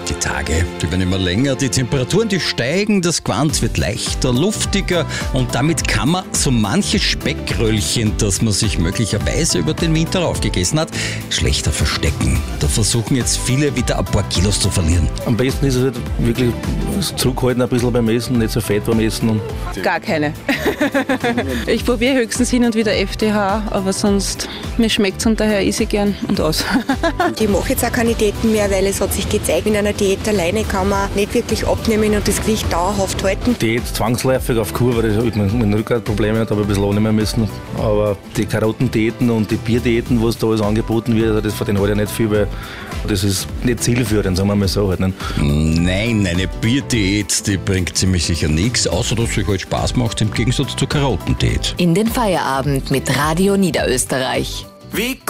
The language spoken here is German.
Die Tage, die werden immer länger, die Temperaturen, die steigen, das Gewand wird leichter, luftiger und damit kann man so manches Speckröllchen, das man sich möglicherweise über den Winter aufgegessen hat, schlechter verstecken. Da versuchen jetzt viele wieder ein paar Kilos zu verlieren. Am besten ist es halt wirklich zurückhalten ein bisschen beim Essen, nicht so fett beim Essen. Und gar keine. Ich probiere höchstens hin und wieder FDH, aber sonst, mir schmeckt es und daher esse ich gern und aus. Ich mache jetzt auch keine Diäten mehr, weil es hat sich gezeigt, in einer Diät alleine kann man nicht wirklich abnehmen und das Gewicht dauerhaft halten. Diät zwangsläufig auf Kur, weil ich mit dem Rücken Probleme habe, ein bisschen annehmen müssen. Aber die Karottendiäten und die Bierdiäten, was da alles angeboten wird, also das von denen halte ich nicht viel, weil das ist nicht zielführend, sagen wir mal so halt. Nicht? Nein, eine Bierdiät, die bringt ziemlich sicher nichts, außer dass es halt Spaß macht im Gegensatz zur Karottendiät. In den Feierabend mit Radio Niederösterreich. Wie